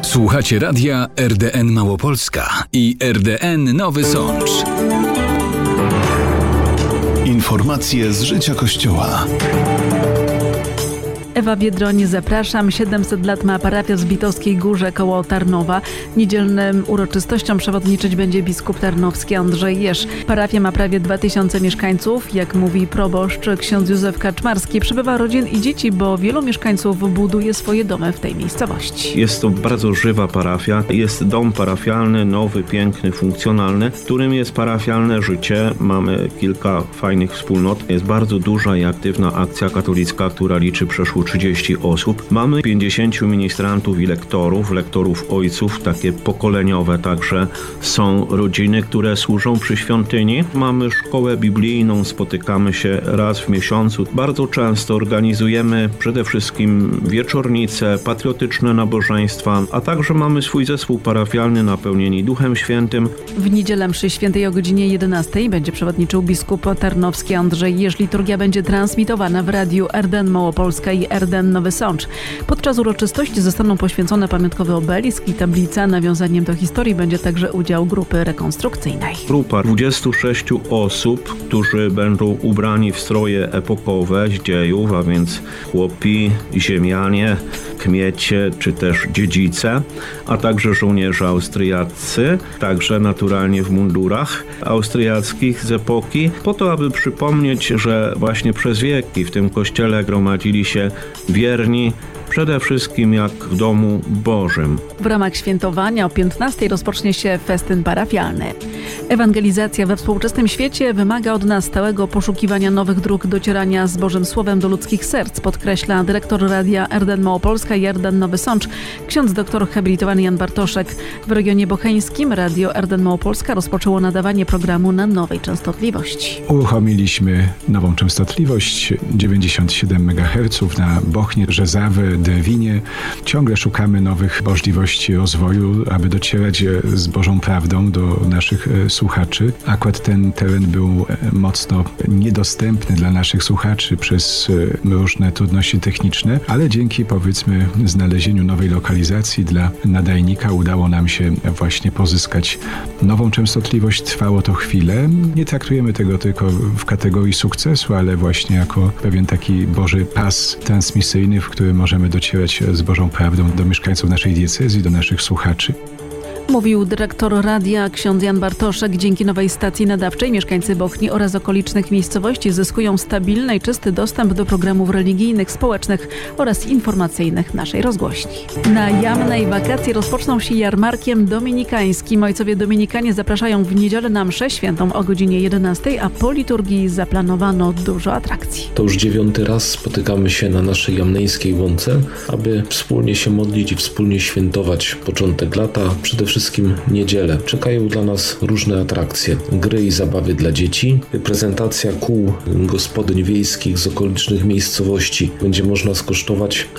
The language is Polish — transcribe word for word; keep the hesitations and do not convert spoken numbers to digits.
Słuchacie radia R D N Małopolska i R D N Nowy Sącz. Informacje z życia Kościoła. Ewa Biedroń, zapraszam. siedemset lat ma parafia w Zbitowskiej Górze koło Tarnowa. Niedzielnym uroczystościom przewodniczyć będzie biskup tarnowski Andrzej Jerz. Parafia ma prawie dwa tysiące mieszkańców. Jak mówi proboszcz ksiądz Józef Kaczmarski, przybywa rodzin i dzieci, bo wielu mieszkańców buduje swoje domy w tej miejscowości. Jest to bardzo żywa parafia. Jest dom parafialny, nowy, piękny, funkcjonalny, w którym jest parafialne życie. Mamy kilka fajnych wspólnot. Jest bardzo duża i aktywna akcja katolicka, która liczy przeszło trzydzieści osób. Mamy pięćdziesięciu ministrantów i lektorów, lektorów ojców, takie pokoleniowe także. Są rodziny, które służą przy świątyni. Mamy szkołę biblijną, spotykamy się raz w miesiącu. Bardzo często organizujemy przede wszystkim wieczornice, patriotyczne nabożeństwa, a także mamy swój zespół parafialny napełnieni Duchem Świętym. W niedzielę mszy świętej o godzinie jedenastej będzie przewodniczył biskup tarnowski Andrzej Jerz. Liturgia będzie transmitowana w radiu R D N Małopolska i R D N Nowy Sącz. Podczas uroczystości zostaną poświęcone pamiątkowy obelisk i tablica. Nawiązaniem do historii będzie także udział grupy rekonstrukcyjnej. Grupa dwudziestu sześciu osób, którzy będą ubrani w stroje epokowe z dziejów, a więc chłopi, ziemianie, kmiecie czy też dziedzice, a także żołnierze austriaccy, także naturalnie w mundurach austriackich z epoki, po to, aby przypomnieć, że właśnie przez wieki w tym kościele gromadzili się wierni, przede wszystkim jak w domu Bożym. W ramach świętowania o piętnastej rozpocznie się festyn parafialny. Ewangelizacja we współczesnym świecie wymaga od nas stałego poszukiwania nowych dróg docierania z Bożym Słowem do ludzkich serc, podkreśla dyrektor radia R D N Małopolska i R D N Nowy Sącz, ksiądz doktor habilitowany Jan Bartoszek. W regionie bocheńskim radio R D N Małopolska rozpoczęło nadawanie programu na nowej częstotliwości. Uruchomiliśmy nową częstotliwość dziewięćdziesiąt siedem megaherców na Bochnie, Rzezawy, Drwinie. Ciągle szukamy nowych możliwości rozwoju, aby docierać z Bożą prawdą do naszych słuchaczy. Akurat ten teren był mocno niedostępny dla naszych słuchaczy przez różne trudności techniczne, ale dzięki, powiedzmy, znalezieniu nowej lokalizacji dla nadajnika udało nam się właśnie pozyskać nową częstotliwość. Trwało to chwilę. Nie traktujemy tego tylko w kategorii sukcesu, ale właśnie jako pewien taki Boży pas transmisyjny, w którym możemy docierać z Bożą prawdą do mieszkańców naszej diecezji, do naszych słuchaczy. Mówił dyrektor radia ksiądz Jan Bartoszek. Dzięki nowej stacji nadawczej mieszkańcy Bochni oraz okolicznych miejscowości zyskują stabilny i czysty dostęp do programów religijnych, społecznych oraz informacyjnych naszej rozgłośni. Na Jamnej wakacje rozpoczną się jarmarkiem dominikańskim. Ojcowie dominikanie zapraszają w niedzielę na mszę świętą o godzinie jedenastej, a po liturgii zaplanowano dużo atrakcji. To już dziewiąty raz spotykamy się na naszej jamneńskiej łące, aby wspólnie się modlić i wspólnie świętować początek lata, przede wszystkim wszystkim niedzielę. Czekają dla nas różne atrakcje, gry i zabawy dla dzieci, prezentacja kół gospodyń wiejskich z okolicznych miejscowości. Będzie można skosztować